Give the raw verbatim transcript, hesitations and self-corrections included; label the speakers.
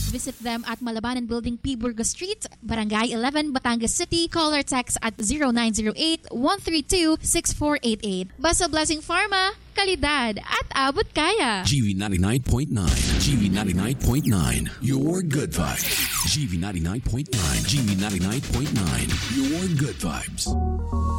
Speaker 1: Visit them at Malabanan Building, P. Burgos Street, Barangay eleven, Batangas City. Call or text at zero nine zero eight, one three two, six four eight eight. Basta Blessing Pharma, kalidad at abot kaya.
Speaker 2: G V ninety-nine point nine. G V ninety-nine point nine. Your good vibes. G V ninety-nine point nine. G V ninety-nine point nine. Your good vibes.